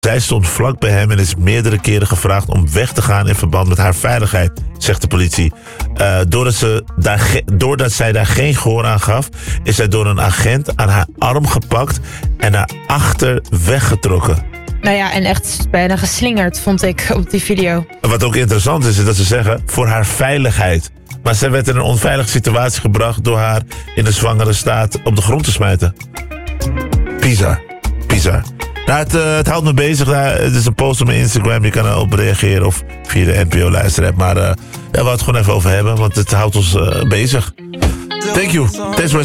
Zij stond vlak bij hem en is meerdere keren gevraagd om weg te gaan in verband met haar veiligheid, zegt de politie. Doordat zij daar geen gehoor aan gaf, is zij door een agent aan haar arm gepakt en naar achter weggetrokken. Nou ja, en echt bijna geslingerd, vond ik op die video. Wat ook interessant is dat ze zeggen, voor haar veiligheid. Maar zij werd in een onveilige situatie gebracht door haar in de zwangere staat op de grond te smijten. Bizar. Nou, het houdt me bezig. Het is een post op mijn Instagram. Je kan erop reageren of via de NPO-luisterapp. Maar we gaan het gewoon even over hebben, want het houdt ons bezig. Thank you. Thanks for